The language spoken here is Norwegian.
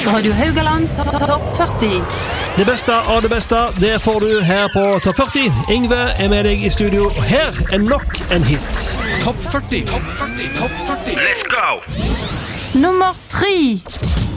Radio Haugaland Topp 40. Det beste av det beste, det får du her på Topp 40. Yngve er med deg i studio. Her er nok en hit. Topp 40. Let's go! Nummer 3.